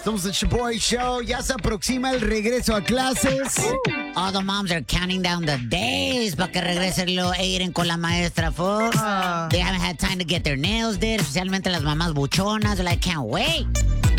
Somos el Shaboy Show. Ya se aproxima el regreso a clases. All the moms are counting down the days para que regrese Aiden con la maestra, folks. They haven't had time to get their nails did, especialmente las mamás buchonas. They're like, can't wait.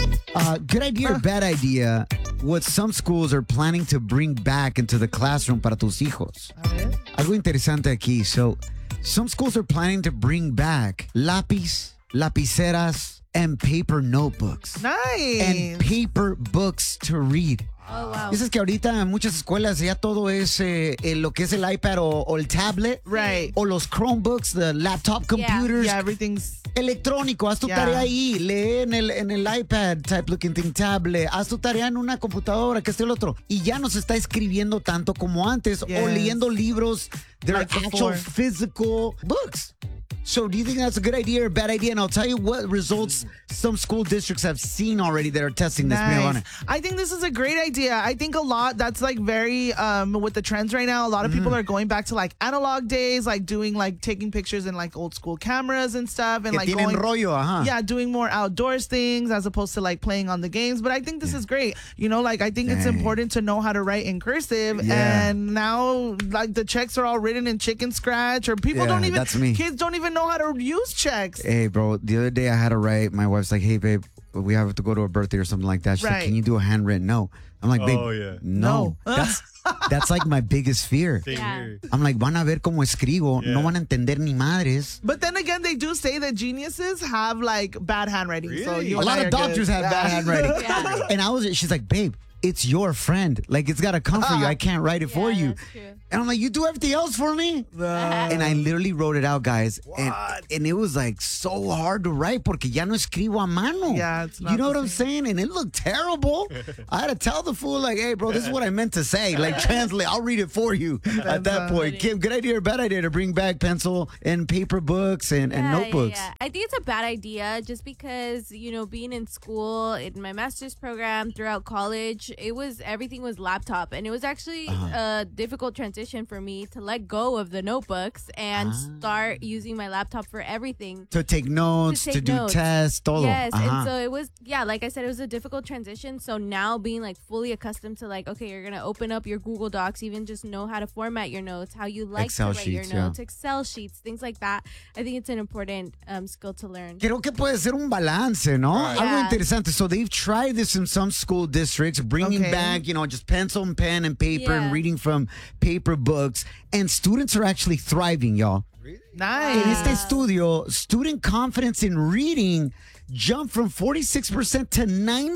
Good idea or bad idea, what some schools are planning to bring back into the classroom para tus hijos. Algo interesante aquí. So, some schools are planning to bring back lápiz, lapiceras, and paper notebooks. Nice. And paper books to read. Oh, wow. Dices que ahorita en muchas escuelas ya todo es lo que es el iPad o el tablet. Right. O los Chromebooks, the laptop computers. Yeah, everything's Electrónico. Haz tu tarea ahí. Lee en el iPad type looking thing tablet. Haz tu tarea en una computadora, que este el otro. Y ya no se está escribiendo tanto como antes. Yes. O leyendo libros. They're Like actual before. physical books. So do you think that's a good idea or a bad idea? And I'll tell you what results some school districts have seen already that are testing this. Mira, nice. Vane. I think this is a great idea. I think a lot that's like very with the trends right now. A lot of people are going back to like analog days, like doing like taking pictures in like old school cameras and stuff, and Que like tienen going rollo, ajá. yeah, doing more outdoors things as opposed to like playing on the games. But I think this is great. You know, like I think it's Dang. important to know how to write in cursive. Yeah. And now like the checks are all written in chicken scratch, or people Yeah, don't even that's me. kids don't even know how to use checks. Hey, bro, the other day I had to write, my wife's like, hey, babe, we have to go to a birthday or something like that. She's like, Right. can you do a handwritten note? I'm like, babe, Oh, yeah. no. That's like my biggest fear. Same Yeah. here. I'm like, van a ver cómo escribo, no Yeah. van a entender ni madres. But then again, they do say that geniuses have like bad handwriting. So Really? you A and lot I of are doctors good. have bad handwriting. Yeah. And she's like, babe, it's your friend. Like, it's got to come for you. I can't write it for you. That's true. And I'm like, you do everything else for me? And I literally wrote it out, guys. And it was like so hard to write porque ya no escribo a mano. Yeah, it's not You know the what I'm saying? And it looked terrible. I had to tell the fool, like, hey, bro, this is what I meant to say. Like, translate. I'll read it for you at that point. Kim, good idea or bad idea to bring back pencil and paper books and notebooks? Yeah. I think it's a bad idea just because, being in school, in my master's program, throughout college, everything was laptop. And it was actually a difficult transition for me to let go of the notebooks and start using my laptop for everything. To take notes, to, take do notes. tests, todo. Yes, and so it was, like I said, it was a difficult transition. So now being like fully accustomed to like, okay, you're going to open up your Google Docs, even just know how to format your notes, how you like Excel to write your sheets, yeah. notes, Excel sheets, things like that. I think it's an important skill to learn. Creo que puede ser un balance, ¿no? Algo Yeah. interesante. So they've tried this in some school districts, bringing Okay. back, just pencil and pen and paper and Yeah. reading from paper books. And students are actually thriving, y'all. Nice. En este estudio, student confidence in reading jumped from 46% to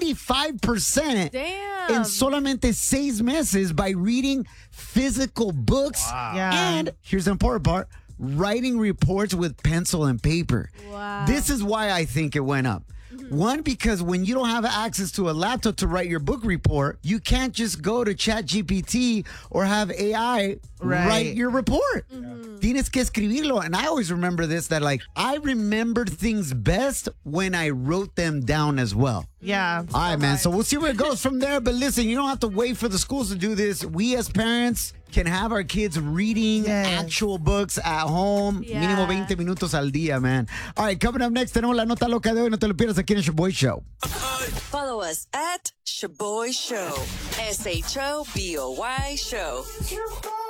95% Damn. in solamente 6 meses by reading physical books. Yeah. And here's the important part, writing reports with pencil and paper. Wow. This is why I think it went up. One, because when you don't have access to a laptop to write your book report, you can't just go to ChatGPT or have AI write your report. Tienes que escribirlo. And I always remember this, that like, I remembered things best when I wrote them down as well. Yeah. All right, man. So we'll see where it goes from there. But listen, you don't have to wait for the schools to do this. We as parents can have our kids reading Yes. actual books at home. Yeah. Mínimo 20 minutos al día, man. All right, coming up next, tenemos la nota loca de hoy. No te lo pierdas aquí en el Shaboy Show. Follow us at Shaboy Show. SHOBOY Show.